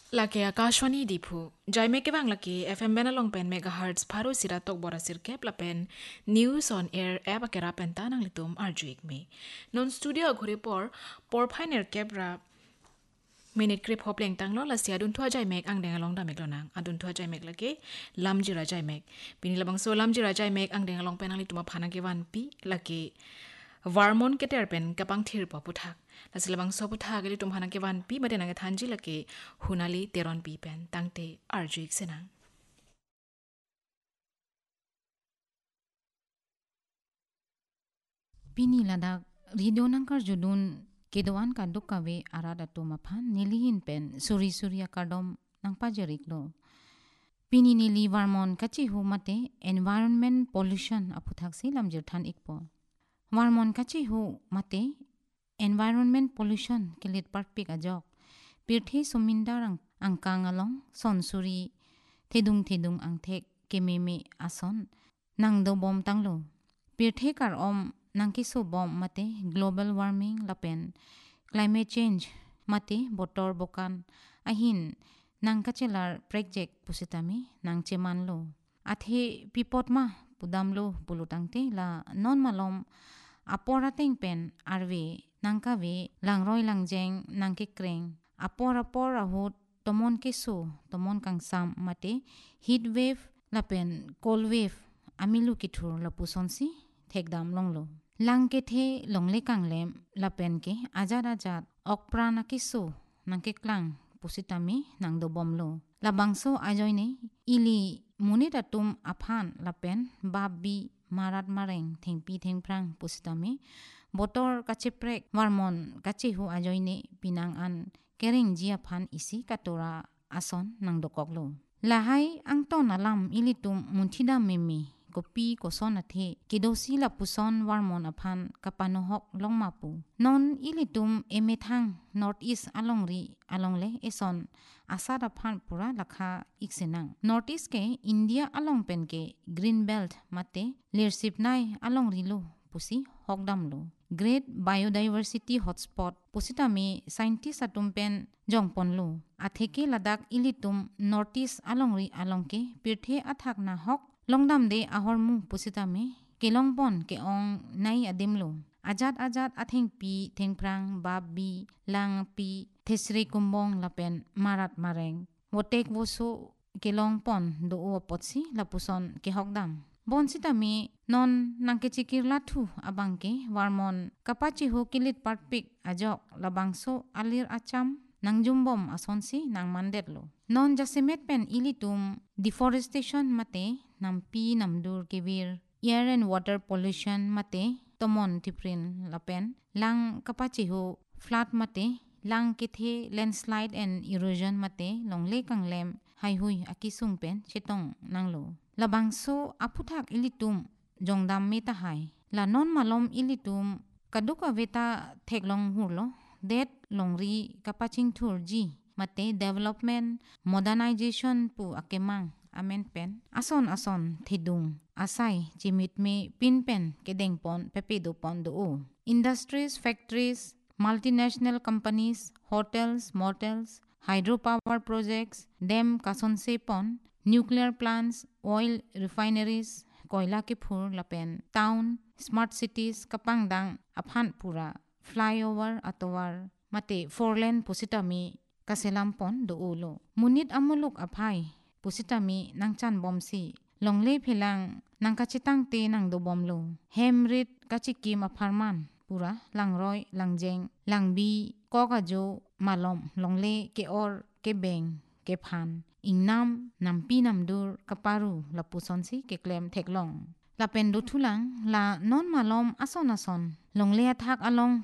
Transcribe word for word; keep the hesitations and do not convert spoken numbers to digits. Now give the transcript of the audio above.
Laki Akashwani Dipu, Jai Meke Bang Laki, F M Benalong Pen Megahertz, Paru Siratok Borasir Kep Lapen, News on Air, Eba Kera Pentanang Litum, Arjuik Me. Non studio Guripor, Por Pioneer Kebra, Minute Grip Hopleng Tanglo, Lasi Adun Tua Jai Mek, Ang Dengalong da Meglonang, Adun Tua Jai Mek Laki, Lamjira Jai Mek. Binilabang so Lamjira Jai Mek, Ang Dengalong Penang Lituma Panakivan Pi, Laki. Varmon keterpen kapang thir pa puthak lasilabang so puthak eli tumhana ke van pi madena ke thanji lake hunali teron pi pen tangte arjuik senang Pini ladak rido nangkar judun kedoan kaduk kawe arada to maphan nilihin pen suri surya kadom nang pajerik lo. Pini nili warmon kachi hu mate environment pollution aputhak si lamjir than ikpo. Warmon kachi hu mate environment pollution kelit parpik ajok. Pirthi sumindar ang angkang along son suri thedung thedung ang thek kememe ason nang do bom tanglo. Pirthi kar om nang kiso bom mate global warming lapen climate change mate botor bokan ahin nang kachelar project pusitami nang chemanlo athe pipot ma pudamlo bulutangte la non malom aporateng pen arve nangka ve langroi langjeng nangke kreng apor apor ahut tomon keso tomon kangsam mate heat wave lapen cold wave amilu kithur lapusonsi thekdam longlo langke the longle kanglem lapen ke ajat ajat okpra na kiso nangke klang pusitami nang do bomlo labangso ajoine ili munita tum aphan lapen babbi marat mareng thengpi thengprang pusitami botor kacheprek warmon kachehu ajoine pinang an kering jia phan isi katora ason nang dokoklo lahai angton alam ilitum munthida memi kopi koson athe kidosi la puson warmon aphan kapanohok longmapu non ilitum emethang north east alongri alongle eson asad aphan pura lakha iksenang north east ke india along pen ke green belt mate leadership nai alongri lo pusi hokdam lo great biodiversity hotspot pusitami scientist atumpen jongpon lo atheke ladak ilitum north east alongri alongke pirthe athak na hok longdam de ahormu pusitami kelongpon ke ong nai adimlo ajat ajat atheng pi thengprang babbi lang pi thesri kumbong lapen marat mareng wotek woso kelongpon do o potsi lapuson ke hokdam bonsitami non nangke chikir lathu abangke warmon kapachi ho kilit parpik ajok labangso alir acham nangjumbom asonsi nang mandetlo non jasimet pen ilitum deforestation mate nampi namdur kebir air and water pollution mate tomon tiprin lapen lang kapachi ho flood mate lang kethe landslide and erosion mate longle kanglem haihui akisung pen chetong nanglo labangso aputhak ilitum jongdam meta hai la non malom ilitum kaduka veta theklong hurlo det longri kapaching thurji mate development modernization pu akemang amen pen ason ason thidung asai chimit me pinpen kedengpon pepedo pon do industries factories multinational companies hotels motels hydropower projects dam kason sepon nuclear plants oil refineries koila ke phur lapen town smart cities kapangdang aphan pura flyover atowar mate four lane pusitami kaselampon do ulo munit amuluk aphai pusitami nangchan bomsi longle phelang nangkachitang te nang do bomlo hemrit kachikim apharman pura langroi langjeng langbi kokajo malom longle ke or ke beng ke phan ingnam nampi namdur kaparu lapusonsi ke klem theklong lapen du thulang la non malom ason ason longle athak along